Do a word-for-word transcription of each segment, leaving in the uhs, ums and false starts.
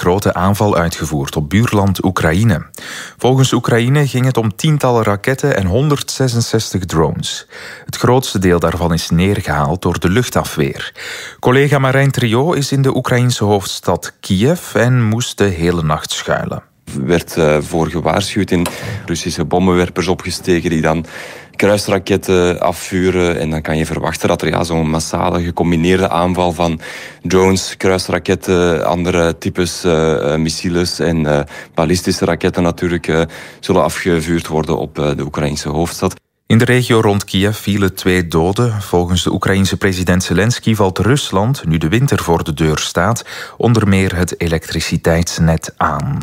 grote aanval uitgevoerd op buurland Oekraïne. Volgens Oekraïne ging het om tientallen raketten en honderdzesenzestig drones. Het grootste deel daarvan is neergehaald door de luchtafweer. Collega Marijn Trio is in de Oekraïnse hoofdstad Kiev en moest de hele nacht schuilen. Er werd uh, voor gewaarschuwd in Russische bommenwerpers opgestegen die dan kruisraketten afvuren. En dan kan je verwachten dat er ja, zo'n massale gecombineerde aanval van drones, kruisraketten, andere types uh, missiles en uh, ballistische raketten natuurlijk uh, zullen afgevuurd worden op uh, de Oekraïnse hoofdstad. In de regio rond Kiev vielen twee doden. Volgens de Oekraïense president Zelensky valt Rusland, nu de winter voor de deur staat, onder meer het elektriciteitsnet aan.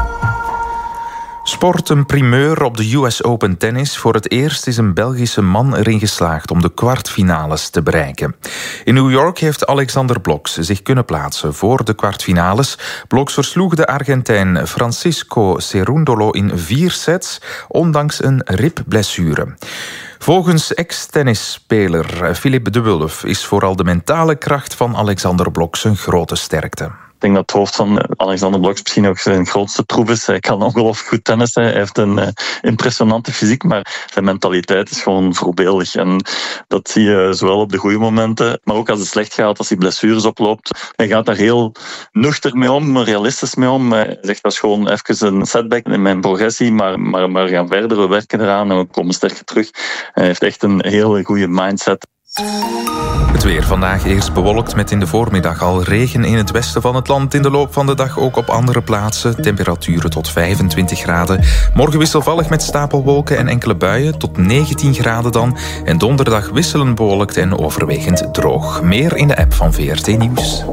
Sport, een primeur op de U S Open tennis. Voor het eerst is een Belgische man erin geslaagd om de kwartfinales te bereiken. In New York heeft Alexander Bloks zich kunnen plaatsen voor de kwartfinales. Bloks versloeg de Argentijn Francisco Cerúndolo in vier sets, ondanks een ribblessure. Volgens ex-tennisspeler Philippe de Wulf is vooral de mentale kracht van Alexander Bloks een grote sterkte. Ik denk dat het hoofd van Alexander Bloks misschien ook zijn grootste troef is. Hij kan ongelooflijk goed tennissen. Hij heeft een uh, impressionante fysiek, maar zijn mentaliteit is gewoon voorbeeldig. En dat zie je zowel op de goede momenten, maar ook als het slecht gaat, als hij blessures oploopt. Hij gaat daar heel nuchter mee om, realistisch mee om. Hij zegt dat is gewoon even een setback in mijn progressie, maar, maar, maar we gaan verder, we werken eraan en we komen sterker terug. Hij heeft echt een hele goede mindset. Het weer vandaag eerst bewolkt met in de voormiddag al regen in het westen van het land. In de loop van de dag ook op andere plaatsen. Temperaturen tot vijfentwintig graden. Morgen wisselvallig met stapelwolken en enkele buien tot negentien graden dan. En donderdag wisselend bewolkt en overwegend droog. Meer in de app van V R T Nieuws.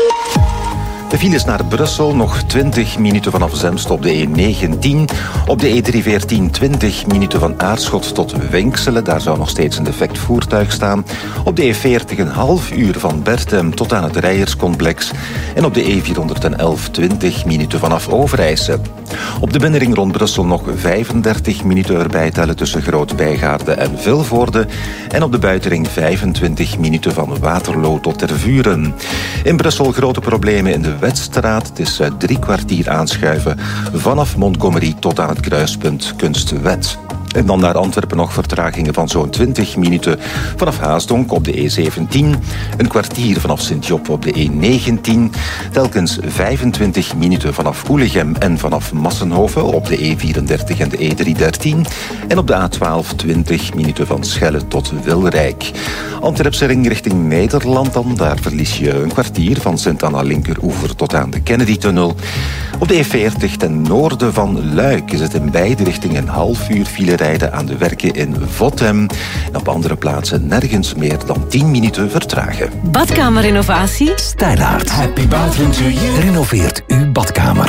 De files naar Brussel, nog twintig minuten vanaf Zemst op de E negentien. Op de E driehonderdveertien twintig minuten van Aarschot tot Winkselen. Daar zou nog steeds een defect voertuig staan. Op de E veertig een half uur van Bertem tot aan het Rijerscomplex. En op de E vierhonderdelf twintig minuten vanaf Overijse. Op de binnenring rond Brussel nog vijfendertig minuten erbij tellen tussen Groot-Bijgaarde en Vilvoorde. En op de buitenring vijfentwintig minuten van Waterloo tot Tervuren. In Brussel grote problemen in de Wetstraat. Het is drie kwartier aanschuiven vanaf Montgomery tot aan het kruispunt Kunstwet. En dan naar Antwerpen nog vertragingen van zo'n twintig minuten vanaf Haasdonk op de E zeventien. Een kwartier vanaf Sint-Job op de E negentien. Telkens vijfentwintig minuten vanaf Oelegem en vanaf Massenhoven op de E vierendertig en de E driehonderddertien. En op de A twaalf twintig minuten van Schelle tot Wilrijk. Antwerpse ring richting Nederland dan. Daar verlies je een kwartier van Sint-Anna linkeroever tot aan de Kennedy-tunnel. Op de E veertig ten noorden van Luik is het in beide richtingen een half uur file rijden aan de werken in Votem. En op andere plaatsen nergens meer dan tien minuten vertragen. Badkamerrenovatie? Stijlaert. Happy bathroom to you. Renoveert uw badkamer.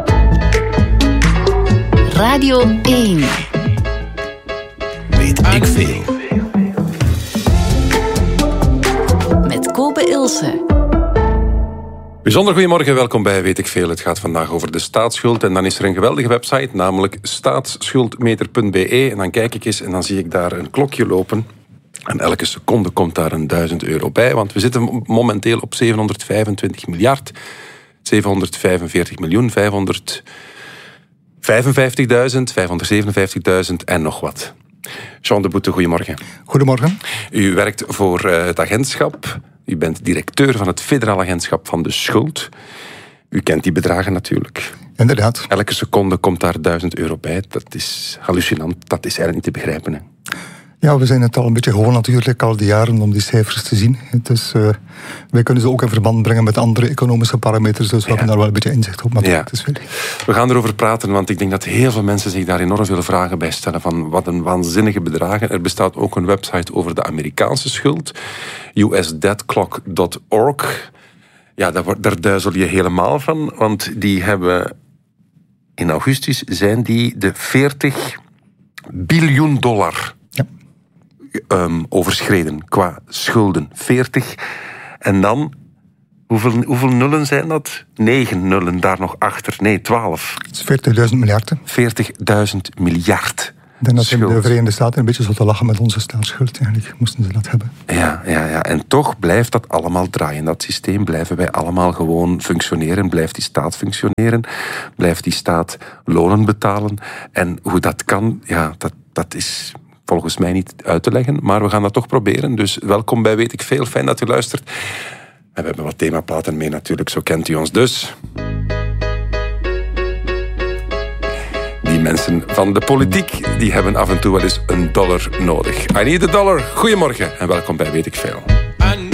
Radio één. Weet ik veel. Met Kobe Ilse. Bijzonder goedemorgen, welkom bij Weet ik veel. Het gaat vandaag over de staatsschuld en dan is er een geweldige website, namelijk staatsschuldmeter punt b e. En dan kijk ik eens en dan zie ik daar een klokje lopen. En elke seconde komt daar een duizend euro bij, want we zitten momenteel op zevenhonderdvijfentwintig miljard, zevenhonderdvijfenveertig miljoen, vijfhonderdvijfenvijftigduizend, vijfhonderdzevenenvijftigduizend en nog wat. Jean de Boete, goedemorgen. Goedemorgen. U werkt voor het agentschap. U bent directeur van het Federaal Agentschap van de Schuld. U kent die bedragen natuurlijk. Inderdaad. Elke seconde komt daar duizend euro bij. Dat is hallucinant. Dat is eigenlijk niet te begrijpen. Hè? Ja, we zijn het al een beetje gewoon natuurlijk al die jaren om die cijfers te zien. Dus uh, wij kunnen ze ook in verband brengen met andere economische parameters. Dus we ja. hebben daar wel een beetje inzicht op. Maar ja. het is veel. We gaan erover praten, want ik denk dat heel veel mensen zich daar enorm veel vragen bij stellen. Van wat een waanzinnige bedragen. Er bestaat ook een website over de Amerikaanse schuld. U S debt clock dot org. Ja, daar, daar duizel je helemaal van. Want die hebben in augustus zijn die de veertig biljoen dollar... Um, overschreden qua schulden. veertig. En dan, hoeveel, hoeveel nullen zijn dat? negen nullen daar nog achter. Nee, twaalf. veertigduizend miljard. veertigduizend miljard. Ik denk dat schuld. in de Verenigde Staten een beetje zo te lachen met onze staatsschuld. Eigenlijk moesten ze dat hebben. Ja, ja, ja, en toch blijft dat allemaal draaien. Dat systeem blijven wij allemaal gewoon functioneren. Blijft die staat functioneren. Blijft die staat lonen betalen. En hoe dat kan, ja, dat, dat is volgens mij niet uit te leggen. Maar we gaan dat toch proberen. Dus welkom bij Weet ik Veel. Fijn dat u luistert. En we hebben wat themaplaten mee natuurlijk. Zo kent u ons dus. Die mensen van de politiek, die hebben af en toe wel eens een dollar nodig. I need a dollar. Goedemorgen en welkom bij Weet ik Veel.